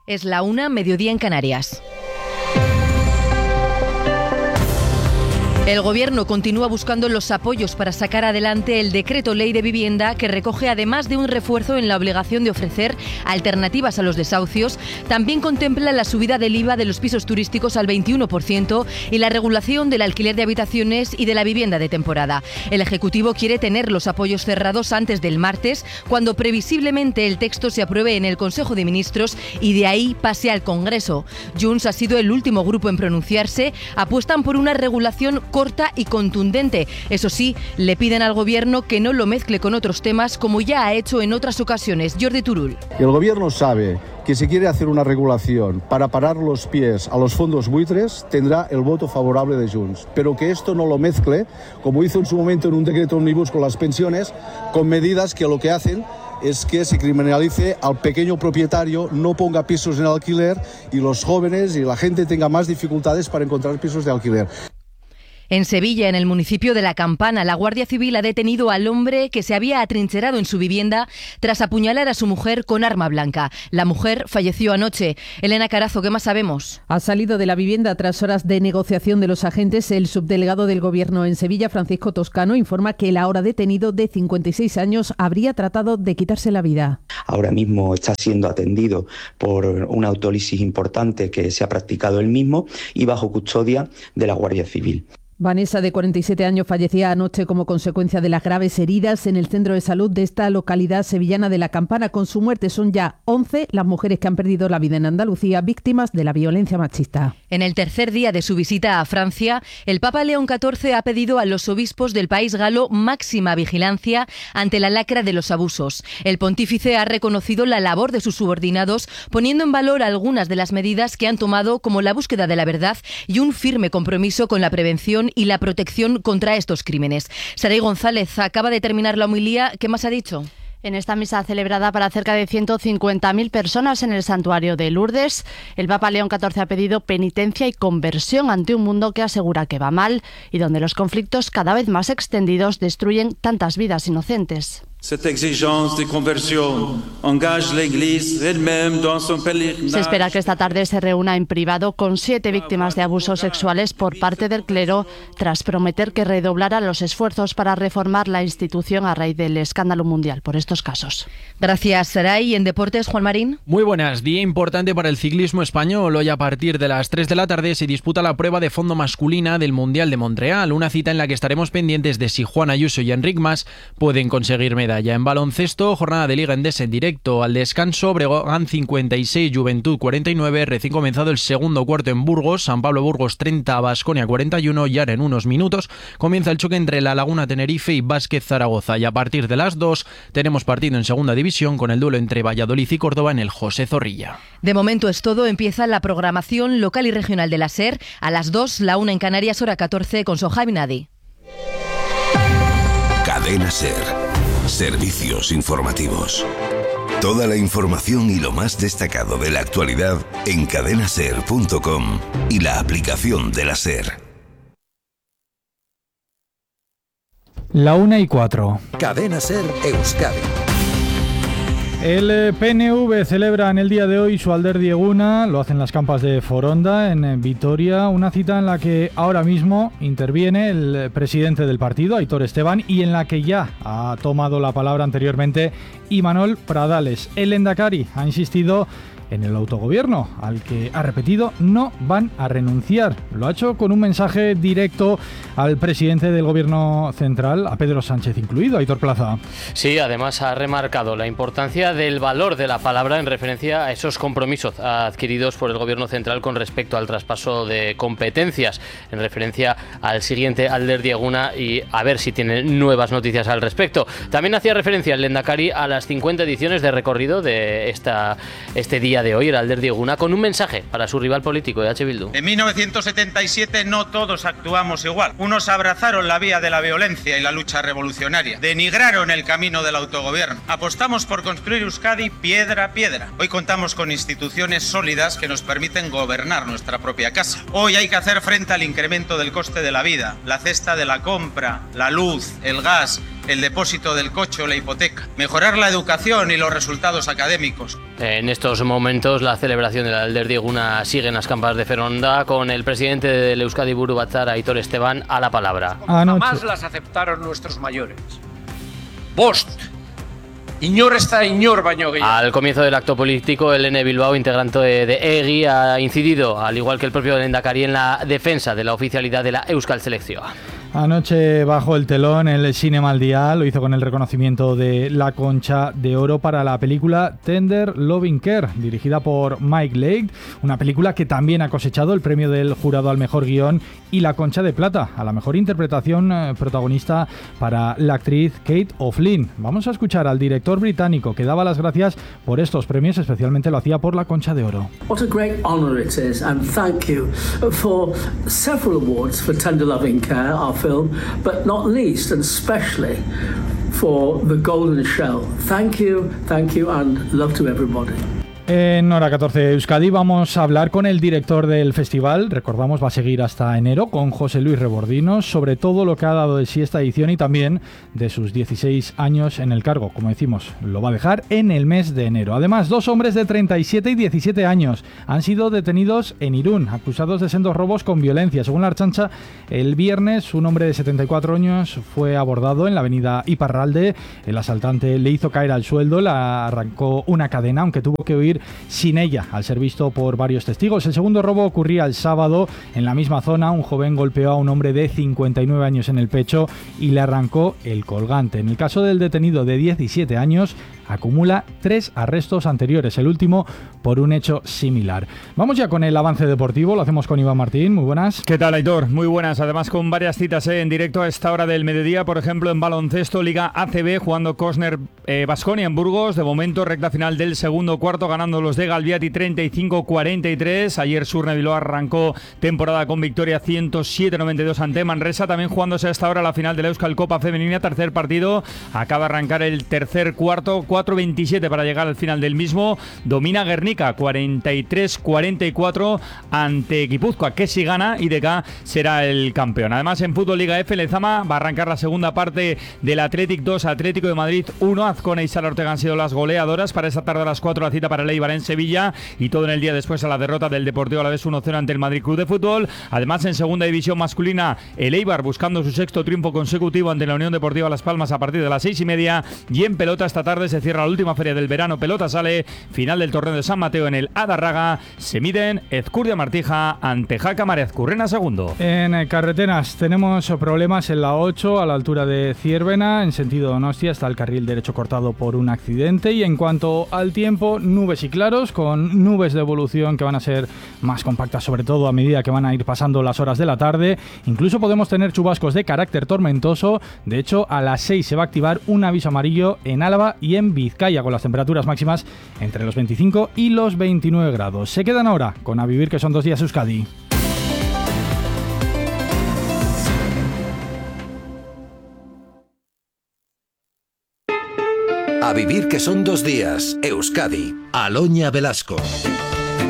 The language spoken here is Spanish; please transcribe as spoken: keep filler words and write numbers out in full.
Es la una, mediodía en Canarias. El Gobierno continúa buscando los apoyos para sacar adelante el decreto ley de vivienda que recoge, además de un refuerzo en la obligación de ofrecer alternativas a los desahucios, también contempla la subida del I V A de los pisos turísticos al veintiuno por ciento y la regulación del alquiler de habitaciones y de la vivienda de temporada. El Ejecutivo quiere tener los apoyos cerrados antes del martes, cuando previsiblemente el texto se apruebe en el Consejo de Ministros y de ahí pase al Congreso. Junts ha sido el último grupo en pronunciarse. Apuestan por una regulación corta y contundente. Eso sí, le piden al Gobierno que no lo mezcle con otros temas, como ya ha hecho en otras ocasiones. Jordi Turull. El Gobierno sabe que si quiere hacer una regulación para parar los pies a los fondos buitres, tendrá el voto favorable de Junts. Pero que esto no lo mezcle, como hizo en su momento en un decreto ómnibus con las pensiones, con medidas que lo que hacen es que se criminalice al pequeño propietario, no ponga pisos en alquiler y los jóvenes y la gente tenga más dificultades para encontrar pisos de alquiler. En Sevilla, en el municipio de La Campana, la Guardia Civil ha detenido al hombre que se había atrincherado en su vivienda tras apuñalar a su mujer con arma blanca. La mujer falleció anoche. Elena Carazo, ¿qué más sabemos? Ha salido de la vivienda tras horas de negociación de los agentes. El subdelegado del Gobierno en Sevilla, Francisco Toscano, informa que el ahora detenido, de cincuenta y seis años, habría tratado de quitarse la vida. Ahora mismo está siendo atendido por una autólisis importante que se ha practicado él mismo y bajo custodia de la Guardia Civil. Vanessa, de cuarenta y siete años, fallecía anoche como consecuencia de las graves heridas en el centro de salud de esta localidad sevillana de La Campana. Con su muerte son ya once las mujeres que han perdido la vida en Andalucía víctimas de la violencia machista. En el tercer día de su visita a Francia, el Papa León catorce ha pedido a los obispos del país galo máxima vigilancia ante la lacra de los abusos. El pontífice ha reconocido la labor de sus subordinados, poniendo en valor algunas de las medidas que han tomado, como la búsqueda de la verdad y un firme compromiso con la prevención y la protección contra estos crímenes. Saray González acaba de terminar la homilía. ¿Qué más ha dicho? En esta misa celebrada para cerca de ciento cincuenta mil personas en el santuario de Lourdes, el Papa León catorce ha pedido penitencia y conversión ante un mundo que asegura que va mal y donde los conflictos cada vez más extendidos destruyen tantas vidas inocentes. Se espera que esta tarde se reúna en privado con siete víctimas de abusos sexuales por parte del clero, tras prometer que redoblará los esfuerzos para reformar la institución a raíz del escándalo mundial por estos casos. Gracias, Saray. En deportes, Juan Marín. Muy buenas. Día importante para el ciclismo español. Hoy a partir de las tres de la tarde se disputa la prueba de fondo masculina del Mundial de Montreal, una cita en la que estaremos pendientes de si Juan Ayuso y Enric Mas pueden conseguir medalla. En baloncesto, jornada de Liga Endesa en directo. Al descanso, Breogán cincuenta y seis, Juventud cuarenta y nueve. Recién comenzado el segundo cuarto en Burgos. San Pablo Burgos treinta, Baskonia cuarenta y uno. Y ahora en unos minutos comienza el choque entre La Laguna Tenerife y Vázquez Zaragoza. Y a partir de las dos tenemos partido en segunda división con el duelo entre Valladolid y Córdoba en el José Zorrilla. De momento es todo. Empieza la programación local y regional de la SER. A las dos, la una en Canarias, hora catorce, con Sohaib Nadi. Cadena SER. Servicios informativos. Toda la información y lo más destacado de la actualidad en cadena ser punto com y la aplicación de la SER. La una y cuatro. Cadena SER Euskadi. El P N V celebra en el día de hoy su Alderdi Eguna, lo hacen las campas de Foronda, en Vitoria, una cita en la que ahora mismo interviene el presidente del partido, Aitor Esteban, y en la que ya ha tomado la palabra anteriormente Imanol Pradales. El Lehendakari ha insistido en el autogobierno, al que ha repetido no van a renunciar. Lo ha hecho con un mensaje directo al presidente del gobierno central, a Pedro Sánchez incluido, Aitor Plaza. Sí, además ha remarcado la importancia del valor de la palabra en referencia a esos compromisos adquiridos por el gobierno central con respecto al traspaso de competencias, en referencia al siguiente Alderdi Eguna, y a ver si tienen nuevas noticias al respecto. También hacía referencia el Lehendakari a las cincuenta ediciones de recorrido de esta, este día de hoy, el Alderdi Eguna, con un mensaje para su rival político, H. Bildu. En mil novecientos setenta y siete no todos actuamos igual. Unos abrazaron la vía de la violencia y la lucha revolucionaria, denigraron el camino del autogobierno. Apostamos por construir Euskadi piedra a piedra. Hoy contamos con instituciones sólidas que nos permiten gobernar nuestra propia casa. Hoy hay que hacer frente al incremento del coste de la vida, la cesta de la compra, la luz, el gas, el depósito del coche o la hipoteca, mejorar la educación y los resultados académicos. En estos momentos la celebración de la Alderdi Eguna sigue en las campas de Foronda con el presidente del Euskadi Buru Batzar, Aitor Esteban, a la palabra. Jamás las aceptaron nuestros mayores. Bost. Iñor está Iñor baino gehiago. Al comienzo del acto político, el Elene Bilbao, integrante de EGI, ha incidido, al igual que el propio Lehendakari, en la defensa de la oficialidad de la Euskal Selección. Anoche bajó el telón el Cinema al Día, lo hizo con el reconocimiento de la Concha de Oro para la película Tender Loving Care, dirigida por Mike Leigh, una película que también ha cosechado el premio del jurado al mejor guión y la Concha de Plata a la mejor interpretación eh, protagonista para la actriz Kate O'Flynn. Vamos a escuchar al director británico que daba las gracias por estos premios, especialmente lo hacía por la Concha de Oro. What a great honor it is, and thank you for several awards for Tender Loving Care, our film, but not least and especially for the Golden Shell. Thank you, thank you, and love to everybody. En Hora catorce Euskadi vamos a hablar con el director del festival, recordamos va a seguir hasta enero, con José Luis Rebordinos, sobre todo lo que ha dado de sí esta edición y también de sus dieciséis años en el cargo. Como decimos, lo va a dejar en el mes de enero. Además, dos hombres de treinta y siete y diecisiete años han sido detenidos en Irún, acusados de sendos robos con violencia. Según la Ertzaintza, el viernes un hombre de setenta y cuatro años fue abordado en la avenida Iparralde. El asaltante le hizo caer al suelo, le arrancó una cadena, aunque tuvo que huir sin ella, al ser visto por varios testigos. El segundo robo ocurría el sábado en la misma zona. Un joven golpeó a un hombre de cincuenta y nueve años en el pecho y le arrancó el colgante. En el caso del detenido de diecisiete años, acumula tres arrestos anteriores, el último por un hecho similar. Vamos ya con el avance deportivo, lo hacemos con Iván Martín. Muy buenas. ¿Qué tal, Aitor? Muy buenas, además con varias citas eh, en directo a esta hora del mediodía, por ejemplo en baloncesto, Liga A C B, jugando Cosner eh, Baskonia en Burgos, de momento recta final del segundo cuarto, ganando los de Galviati treinta y cinco cuarenta y tres. Ayer Surne Bilbao arrancó temporada con victoria ciento siete noventa y dos ante Manresa, también jugándose a esta hora la final de la Euskal Copa Femenina, tercer partido, acaba de arrancar el tercer cuarto, cuatro veintisiete para llegar al final del mismo. Domina Guernica cuarenta y tres cuarenta y cuatro ante Guipúzcoa, que si gana I D K será el campeón. Además, en fútbol Liga F, Lezama va a arrancar la segunda parte del Athletic dos, Atlético de Madrid uno. Azcona y Sara Ortega han sido las goleadoras. Para esta tarde a las cuatro la cita para el Eibar en Sevilla, y todo en el día después a la derrota del Deportivo Alavés uno cero ante el Madrid Club de Fútbol. Además, en segunda división masculina, el Eibar buscando su sexto triunfo consecutivo ante la Unión Deportiva Las Palmas a partir de las seis y media. Y en pelota esta tarde se cierra la última feria del verano, Pelota Sale, final del torneo de San Mateo en el Adarraga. Se miden Ezcurdia Martija ante Jaca María Ezcurrena segundo. En carreteras tenemos problemas en la ocho a la altura de Ciervena, en sentido Donostia está el carril derecho cortado por un accidente. Y en cuanto al tiempo, nubes y claros, con nubes de evolución que van a ser más compactas, sobre todo a medida que van a ir pasando las horas de la tarde. Incluso podemos tener chubascos de carácter tormentoso. De hecho, a las seis se va a activar un aviso amarillo en Álava y en Vizcaya, con las temperaturas máximas entre los veinticinco y los veintinueve grados. Se quedan ahora con A Vivir, que son dos días Euskadi. A Vivir, que son dos días Euskadi. Aloña Velasco.